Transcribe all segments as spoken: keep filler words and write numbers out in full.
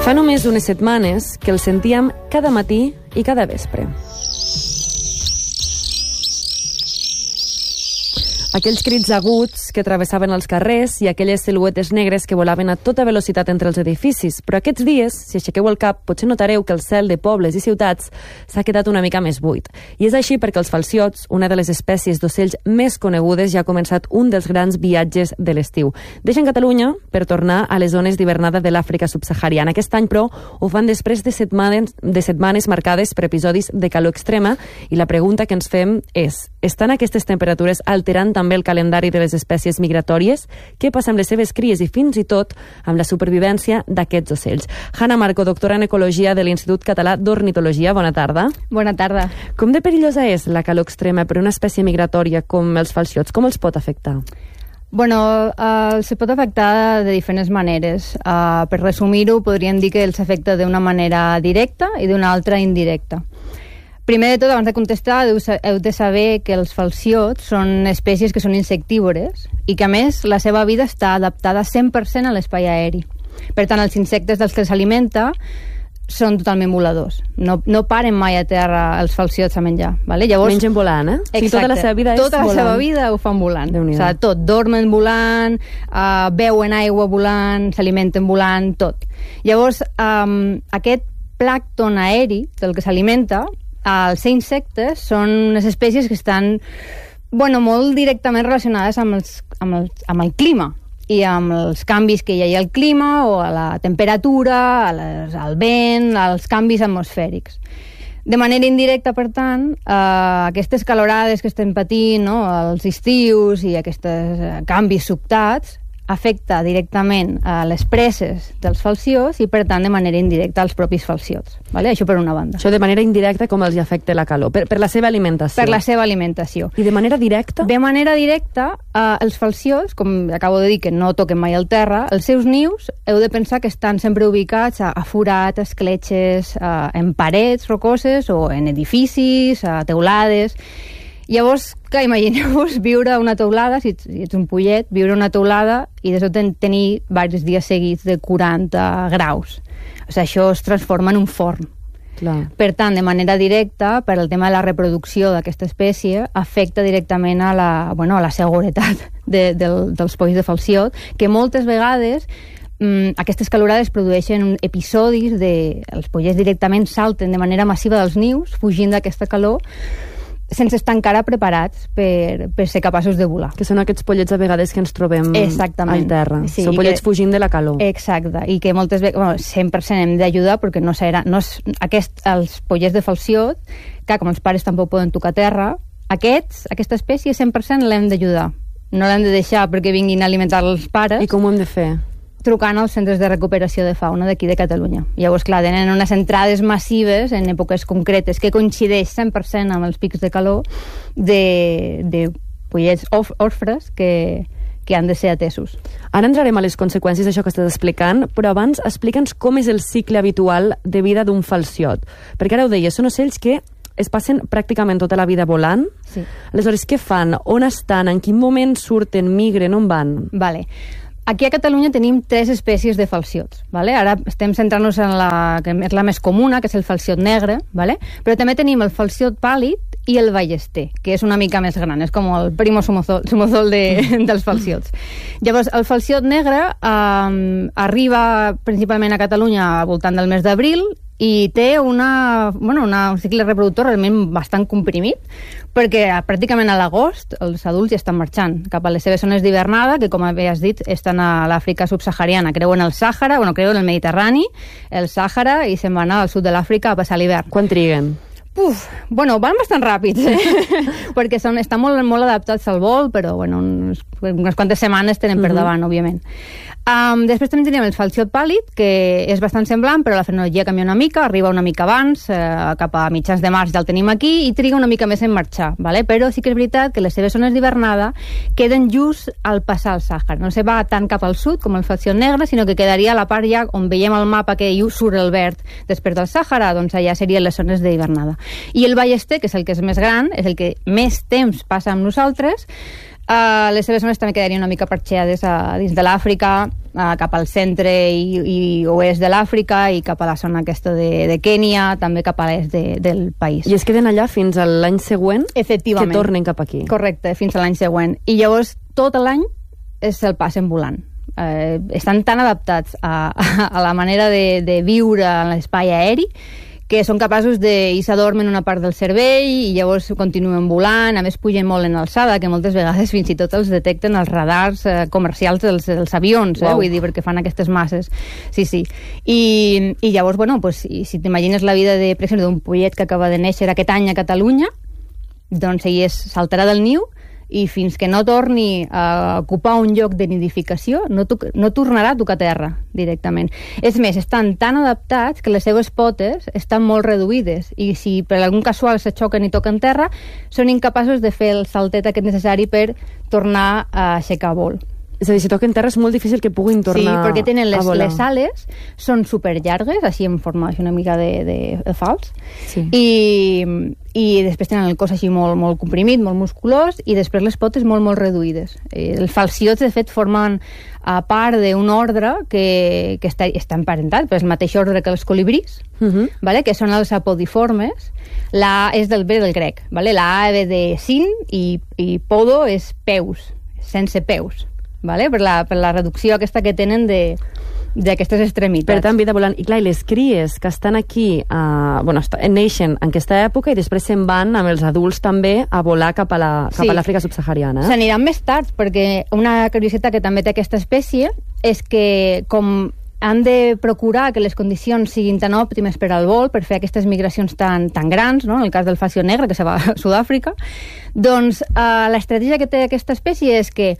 Fa només unes setmanes que el sentíem cada matí i cada vespre. Aquells crits aguts que travessaven els carrers i aquelles siluetes negres que volaven a tota velocitat entre els edificis. Però aquests dies, si aixequeu el cap, potser notareu que el cel de pobles i ciutats s'ha quedat una mica més buit. I és així perquè els falciots, una de les espècies d'ocells més conegudes, ja ha començat un dels grans viatges de l'estiu. Deixen Catalunya per tornar a les zones d'hivernada de l'Àfrica subsahariana. Aquest any, però, ho fan després de setmanes, de setmanes marcades per episodis de calor extrema i la pregunta que ens fem és: estan aquestes temperatures alterant també el calendari de les espècies migratòries? Què passa amb les seves cries i fins i tot amb la supervivència d'aquests ocells? Hanna Marco, doctora en Ecologia de l'Institut Català d'Ornitologia. Bona tarda. Bona tarda. Com de perillosa és la calor extrema per una espècie migratòria com els falciots? Com els pot afectar? Bueno, uh, se pot afectar de diferents maneres. Uh, per resumir-ho, podríem dir que els afecta d'una manera directa i d'una altra indirecta. Primer de tot, abans de contestar, heu de saber que els falciots són espècies que són insectívores i que, a més, la seva vida està adaptada cent per cent a l'espai aeri. Per tant, els insectes dels que s'alimenta són totalment voladors. No, no paren mai a terra els falciots a menjar. Vale? Llavors, mengen volant, eh? Exacte. Tota la seva vida és tota volant. la seva vida ho fan volant. O sigui, tot. Dormen volant, uh, beuen aigua volant, s'alimenten volant, tot. Llavors, um, aquest plàncton aeri del que s'alimenta, els insectes són unes espècies que estan, bueno, molt directament relacionades amb, els, amb, el, amb el clima i amb els canvis que hi ha al clima o a la temperatura, a les, al vent, als canvis atmosfèrics. De manera indirecta, per tant, eh, aquestes calorades que estem patint, no?, els estius i aquests canvis sobtats, afecta directament a les preses dels falciots i, per tant, de manera indirecta als propis falciots. Vale? Això per una banda. Això de manera indirecta, com els afecta la calor? Per, per la seva alimentació? Per la seva alimentació. I de manera directa? De manera directa, eh, els falciots, com acabo de dir que no toquen mai el terra, els seus nius heu de pensar que estan sempre ubicats a, a forats, a escletxes, a, en parets rocoses o en edificis, a teulades. Llavors, que imagineu-vos viure a una teulada, si ets, si ets un pollet, viure a una teulada i de sobte tenir diversos dies seguits de quaranta graus. O sigui, això es transforma en un forn. Clar. Per tant, de manera directa, per el tema de la reproducció d'aquesta espècie, afecta directament a la, bueno, a la seguretat de, del, dels polls de falciot, que moltes vegades mm, aquestes calorades produeixen episodis de... Els pollets directament salten de manera massiva dels nius, fugint d'aquesta calor, sense estar encara preparats per, per ser capaços de volar. Que són aquests pollets a vegades que ens trobem Exactament. al terra. Sí, són pollets que, fugint de la calor. Exacte, i que moltes vegades, bueno, cent per cent hem d'ajudar perquè no serà, no és, aquest, els pollets de falciot, que com els pares tampoc poden tocar terra, aquests, aquesta espècie cent per cent l'hem d'ajudar. No l'hem de deixar perquè vinguin a alimentar els pares. I com ho hem de fer? Trucant als centres de recuperació de fauna d'aquí de Catalunya. Llavors, clar, tenen unes entrades massives en èpoques concretes que coincideix cent per cent amb els pics de calor de, de pollets orfres que, que han de ser atesos. Ara entrarem a les conseqüències d'això que estàs explicant, però abans explica'ns com és el cicle habitual de vida d'un falciot. Perquè ara ho deies, són ocells que es passen pràcticament tota la vida volant. Sí. Aleshores, què fan? On estan? En quin moment surten? Migren? On van? Vale. Aquí a Catalunya tenim tres espècies de falciots. Vale? Ara estem centrant-nos en la que és la més comuna, que és el falciot negre, vale? Però també tenim el falciot pàl·lid i el ballester, que és una mica més gran, és com el primo somozol, somozol de, dels falciots. Llavors, el falciot negre eh, arriba principalment a Catalunya al voltant del mes d'abril i té una, bueno, una, un cicle reproductor realment bastant comprimit, perquè pràcticament a l'agost els adults ja estan marxant cap a les seves zones d'hivernada, que com has dit estan a l'Àfrica subsahariana, creuen el Sàhara, bueno, creuen el Mediterrani, el Sàhara, i se'n van al sud de l'Àfrica a passar l'hivern. Quan triguen? Uf, bueno, van bastant ràpids, eh? perquè són, estan molt, molt adaptats al vol, però bueno, uns, unes quantes setmanes tenen per davant, uh-huh. òbviament. Um, després també tenim el falciot pàl·lid, que és bastant semblant, però la frenologia canvia una mica, arriba una mica abans, eh, cap a mitjans de març ja el tenim aquí, i triga una mica més en marxar, ¿vale? Però sí que és veritat que les seves zones d'hivernada queden just al passar el Sàhara. No se va tant cap al sud, com el falciot negre, sinó que quedaria a la part ja on veiem el mapa que just surt el verd després del Sàhara, doncs allà serien les zones d'hivernada. I el ballester, que és el que és més gran, és el que més temps passa amb nosaltres, Uh, les seves zones també quedarien una mica parxeades uh, dins de l'Àfrica, uh, cap al centre i, i oest de l'Àfrica i cap a la zona aquesta de, de Kènia, també cap a l'est de, del país. I es queden allà fins a l'any següent? Efectivament. Que tornen cap aquí? Correcte, fins a l'any següent. I llavors tot l'any se'l passen volant. Uh, estan tan adaptats a, a la manera de, de viure en l'espai aeri que són capaços de... i s'adormen una part del cervell i llavors continuen volant, a més pugen molt en alçada, que moltes vegades fins i tot els detecten els radars eh, comercials dels, dels avions, eh? Vull dir, perquè fan aquestes masses. Sí, sí. I, i llavors, bueno, pues, si, si t'imagines la vida, de, per exemple, d'un pollet que acaba de néixer aquest any a Catalunya, doncs ell és, saltarà del niu i fins que no torni a ocupar un lloc de nidificació no, no tornarà a tocar terra directament. És més, estan tan adaptats que les seves potes estan molt reduïdes i si per algun casual se xoquen i toquen terra són incapaços de fer el saltet aquest necessari per tornar a aixecar vol. És a dir, si toquen terra és molt difícil que puguin tornar a volar. Sí, perquè tenen les, les ales, són superllargues, així en forma així una mica de, de, de fals, sí. I, i després tenen el cos així molt, molt comprimit, molt musculós, i després les potes molt, molt reduïdes. Els falciots, de fet, formen a part d'un ordre que, que està, està emparentat, per el mateix ordre que els colibrís, uh -huh. vale? Que són els apodiformes. La A és del B del grec, vale? La A ve de sin i, i podo és peus, sense peus. Vale? Per, la, per la reducció aquesta que tenen de d'aquestes extremitats. Per tant, vida volant. I clar, i les cries que estan aquí, uh, bueno, neixen en aquesta època i després se'n van amb els adults també a volar cap a la, cap sí. a l'Àfrica subsahariana. Eh? S'aniran més tard, perquè una curiositat que també té aquesta espècie és que com han de procurar que les condicions siguin tan òptimes per al vol, per fer aquestes migracions tan, tan grans, no? En el cas del falció negre, que se va a Sud-àfrica, doncs uh, l'estratègia que té aquesta espècie és que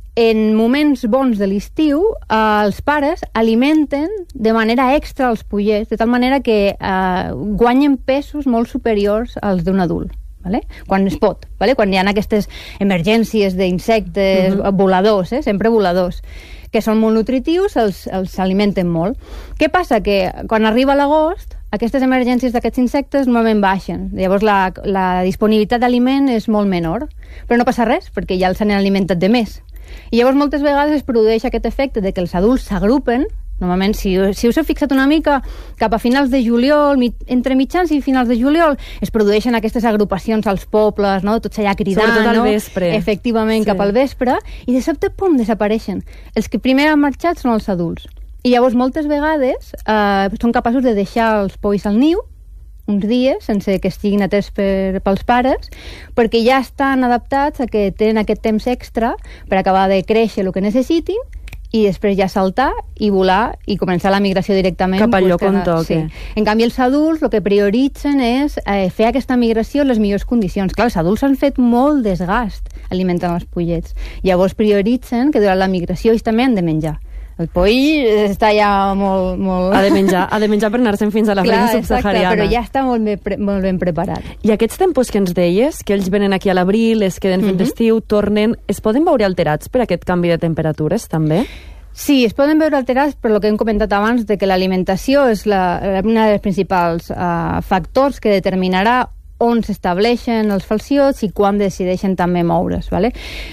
en moments bons de l'estiu, eh, els pares alimenten de manera extra els pollets, de tal manera que eh, guanyen pesos molt superiors als d'un adult. Vale? Quan es pot, vale? Quan hi ha aquestes emergències d'insectes uh-huh. voladors, eh? Sempre voladors, que són molt nutritius, els, els alimenten molt. Què passa? Que quan arriba l'agost, aquestes emergències d'aquests insectes normalment baixen. Llavors la, la disponibilitat d'aliment és molt menor. Però no passa res, perquè ja els han alimentat de més. I llavors moltes vegades es produeix aquest efecte de que els adults s'agrupen. Normalment, si, si us heu fixat una mica, cap a finals de juliol, mit, entre mitjans i finals de juliol, es produeixen aquestes agrupacions als pobles, no? Tots allà cridant, sobretot al no? vespre. Efectivament, sí. Cap al vespre, i de sobte, pum, desapareixen. Els que primer han marxat són els adults. I llavors, moltes vegades, eh, són capaços de deixar els polls al niu, uns dies, sense que estiguin atès per, pels pares, perquè ja estan adaptats a que tenen aquest temps extra per acabar de créixer el que necessitin i després ja saltar i volar i començar la migració directament. Cap al lloc on toqui. Sí. En canvi, els adults el que prioritzen és eh, fer aquesta migració en les millors condicions. Clar, els adults han fet molt desgast alimentant els pollets. Llavors prioritzen que durant la migració ells també han de menjar. El poll està ja molt... molt... Ha de menjar, ha de menjar per anar-se'n fins a l'Àfrica subsahariana. Però ja està molt ben, pre molt ben preparat. I aquests tempos que ens deies, que ells venen aquí a l'abril, es queden fins mm-hmm. estiu, tornen, es poden veure alterats per aquest canvi de temperatures, també? Sí, es poden veure alterats per lo que hem comentat abans, de que l'alimentació és la, una dels principals uh, factors que determinarà on s'estableixen els falciots i quan decideixen també moure's. Vale?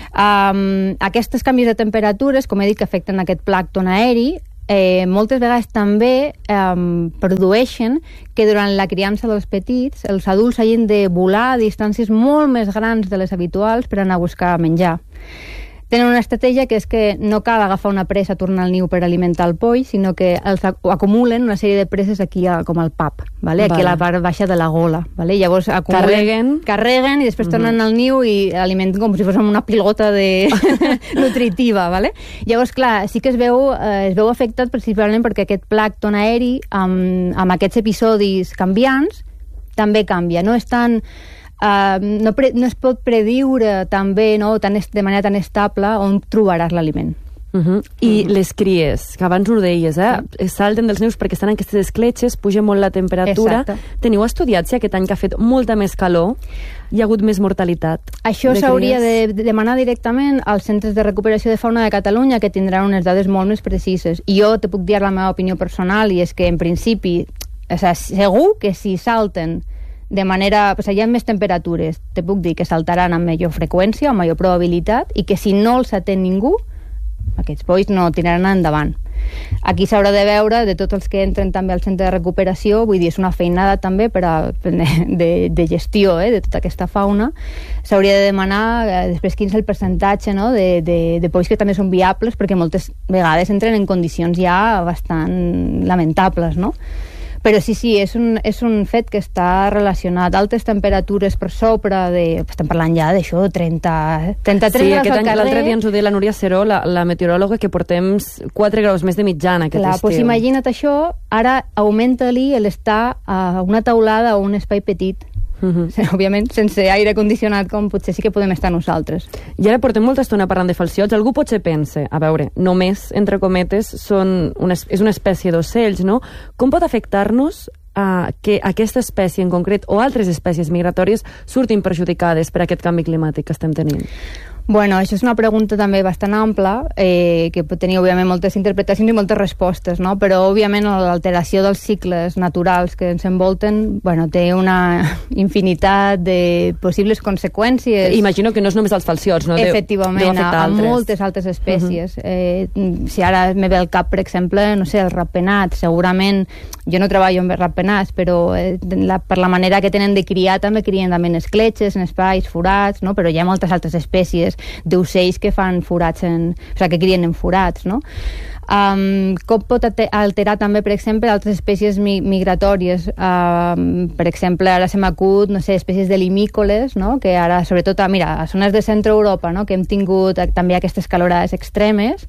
Um, aquests canvis de temperatures, com he dit, que afecten aquest plàncton aeri, eh, moltes vegades també um, produeixen que durant la criança dels petits els adults hagin de volar a distàncies molt més grans de les habituals per anar a buscar menjar. Tenen una estratègia que és que no cal agafar una presa, tornar al niu per alimentar el poll, sinó que els acumulen una sèrie de preses aquí a, com al pap, vale? Aquí vale. A la part baixa de la gola. Vale? Llavors acumulen, carreguen. carreguen i després tornen uh-huh. al niu i alimenten com si fos una pilota de... nutritiva. Vale? Llavors, clar, sí que es veu, eh, es veu afectat principalment perquè aquest plàncton aeri, amb, amb aquests episodis canviants, també canvia. No és tan... Uh, no, pre no es pot prediure també, no, tan de manera tan estable on trobaràs l'aliment. Uh-huh. I uh-huh. les cries, que abans ho deies, eh? Sí. Salten dels nius perquè estan en aquestes escletxes, puja molt la temperatura. Exacte. Teniu estudiat si aquest any que ha fet molta més calor hi ha hagut més mortalitat? Això s'hauria de, de demanar directament als centres de recuperació de fauna de Catalunya, que tindran unes dades molt més precises. I jo te puc dir la meva opinió personal, i és que en principi, o sigui, segur que si salten de manera... Pues, hi ha més temperatures, te puc dir que saltaran amb major freqüència, amb major probabilitat, i que si no els atén ningú, aquests polls no tiraran endavant. Aquí s'haurà de veure de tots els que entren també al centre de recuperació, vull dir, és una feinada també per a, de, de gestió eh, de tota aquesta fauna. S'hauria de demanar eh, després quin és el percentatge no, de, de, de polls que també són viables, perquè moltes vegades entren en condicions ja bastant lamentables, no? Però sí, sí, és un, és un fet que està relacionat. Altes temperatures per sobre de... Estem parlant ja d'això, trenta, trenta-tres sí, graus al carrer. L'altre dia ens ho deia la Núria Seró, la, la meteoròloga, que portem quatre graus més de mitjana aquest Clar, estiu. Doncs imagina't això, ara augmenta-li l'estar a una taulada o un espai petit. Uh-huh. Òbviament, sense aire condicionat, com potser sí que podem estar nosaltres. I ara portem molta estona parlant de falciots. Algú potser pensa, a veure, només, entre cometes, són una, és una espècie d'ocells, no? Com pot afectar-nos uh, que aquesta espècie en concret o altres espècies migratòries surtin perjudicades per aquest canvi climàtic que estem tenint? Bueno, això és una pregunta també bastant ampla, eh, que pot tenir, òbviament, moltes interpretacions i moltes respostes, no? Però, òbviament, l'alteració dels cicles naturals que ens envolten, bueno, té una infinitat de possibles conseqüències. Imagino que no és només els falciots, no? Efectivament, a, a moltes altres espècies. Uh-huh. eh, si ara me ve al cap, per exemple, no sé, els ratpenats, segurament, jo no treballo amb ratpenats, però eh, la, per la manera que tenen de criar, també crien també en escletxes, en espais, forats, no? Però hi ha moltes altres espècies d'ocells que fan forats en, o sigui, que crien en forats, no? Um, com pot alterar també, per exemple, altres espècies mi migratòries, um, per exemple, ara se m'acut, no sé, espècies de limícoles, no? Que ara, sobretot, a, mira, a zones de centre Europa, no? Que hem tingut també aquestes calorades extremes.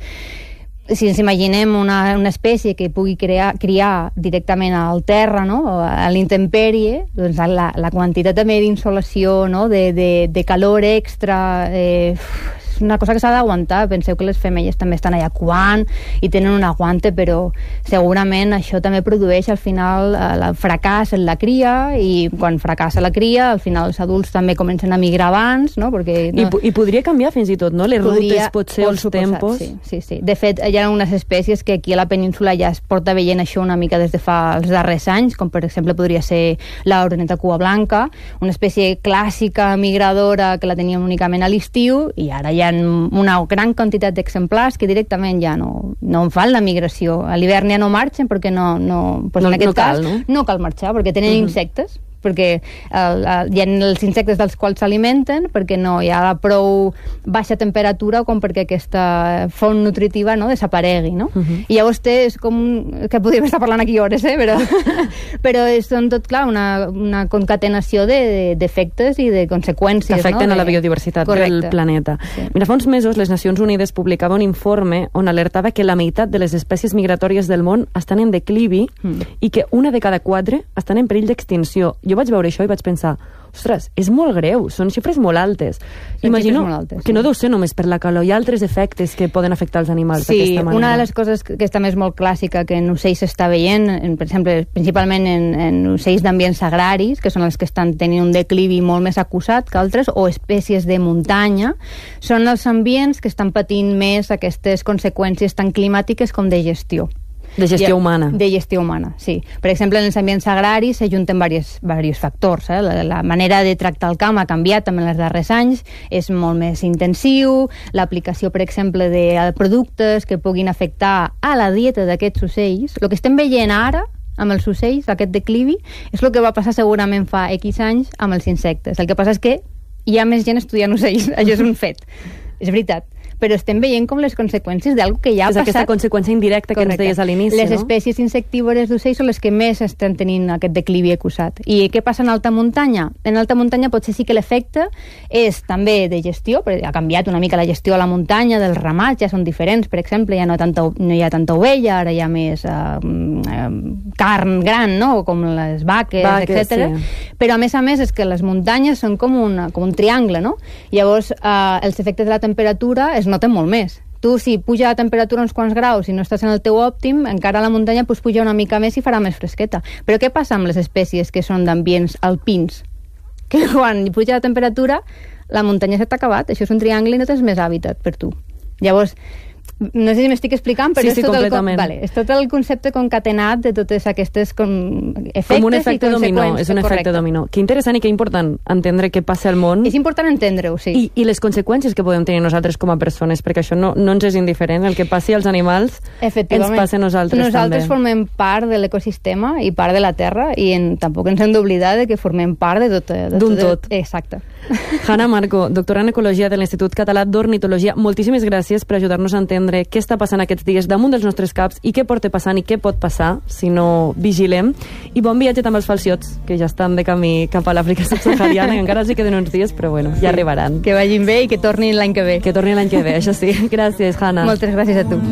Si ens imaginem una, una espècie que pugui crear, criar directament al terra, no? A l'intemperie, doncs la, la quantitat també d'insolació, no? de, de, de calor extra, eh, és una cosa que s'ha d'aguantar. Penseu que les femelles també estan allà covant i tenen un aguante, però segurament això també produeix al final el fracàs en la cria, i quan fracassa la cria, al final els adults també comencen a migrar abans, no? Perquè, no... I, I podria canviar fins i tot, no? Les podria, rutes, potser els suposat, tempos... Sí, sí, sí. De fet, hi ha unes espècies que aquí a la península ja es porta veient això una mica des de fa els darrers anys, com per exemple podria ser la oroneta cua blanca, una espècie clàssica migradora que la teníem únicament a l'estiu, i ara hi ha una gran quantitat d'exemplars que directament ja no, no fan la migració. A l'hivern ja no marxen perquè no, no, pues no, en aquest no cal, cas no? no cal marxar perquè tenen uh-huh. insectes, perquè el, el, hi ha els insectes dels quals s'alimenten, perquè no hi ha prou baixa temperatura com perquè aquesta font nutritiva no, desaparegui, no? Uh-huh. I llavors té, és com que podríem estar parlant aquí hores, eh? però, però són tot clar una, una concatenació d'efectes de, i de conseqüències. Que afecten no? de... a la biodiversitat Correcte. del planeta. Sí. Mira, fa uns mesos les Nacions Unides publicava un informe on alertava que la meitat de les espècies migratòries del món estan en declivi mm. i que una de cada quatre estan en perill d'extinció. Jo vaig veure això i vaig pensar, ostres, és molt greu, són xifres molt altes. Són Imagino molt altes, que sí. no deu ser només per la calor, hi ha altres efectes que poden afectar els animals sí, d'aquesta manera. Una de les coses que, que també és molt clàssica que en ocells s'està veient, en, per exemple, principalment en, en ocells d'ambients agraris, que són els que estan tenint un declivi molt més acusat que altres, o espècies de muntanya, són els ambients que estan patint més aquestes conseqüències tan climàtiques com de gestió. De gestió humana. De gestió humana, sí. Per exemple, en els ambients agraris s'ajunten diversos, diversos factors. Eh? La, la manera de tractar el camp ha canviat també en els darrers anys, és molt més intensiu, l'aplicació, per exemple, de productes que puguin afectar a la dieta d'aquests ocells. El que estem veient ara amb els ocells, aquest declivi, és el que va passar segurament fa X anys amb els insectes. El que passa és que hi ha més gent estudiant ocells, això és un fet. És veritat. Però estem veient com les conseqüències d'algú que ja ha és passat... És aquesta conseqüència indirecta que Correcte. Ens deies a l'inici, les no? Les espècies insectívores d'ocells són les que més estan tenint aquest declivi acusat. I què passa en alta muntanya? En alta muntanya potser sí que l'efecte és també de gestió, perquè ha canviat una mica la gestió a la muntanya, dels ramats ja són diferents, per exemple, ja no, tanta, no hi ha tanta ovella, ara hi ha més uh, uh, carn gran, no? Com les vaques, vaques etcètera. Sí. Però a més a més és que les muntanyes són com, una, com un triangle, no? Llavors uh, els efectes de la temperatura es noten molt més. Tu, si puja la temperatura uns quants graus i no estàs en el teu òptim, encara a la muntanya pues, puja una mica més i farà més fresqueta. Però què passa amb les espècies que són d'ambients alpins? Que quan puja la temperatura, la muntanya s'ha acabat. Això és un triangle i no tens més hàbitat per tu. Llavors, no sé si m'estic explicant, però sí, és, sí, tot el, vale, és tot el concepte concatenat de totes aquestes com, efectes com un efecte i dominó, és un correcte. efecte dominó. Que interessant i que important entendre què passa al món. És important entendre-ho, sí. I, I les conseqüències que podem tenir nosaltres com a persones, perquè això no, no ens és indiferent. El que passi als animals ens passa a nosaltres, nosaltres també. formem part de l'ecosistema i part de la Terra i en, tampoc ens hem d'oblidar de que formem part de tot. D'un tot. Exacte. Hanna Marco, doctora en Ecologia de l'Institut Català d'Ornitologia, moltíssimes gràcies per ajudar-nos a entendre què està passant aquests dies damunt dels nostres caps i què porta passant i què pot passar si no vigilem. I bon viatge també als falciots, que ja estan de camí cap a l'Àfrica subsahariana, que encara els hi queden uns dies, però bueno, ja arribaran. Que vagin bé i que tornin l'any que ve. Que tornin l'any que ve, això sí. Gràcies, Hanna. Moltes gràcies a tu.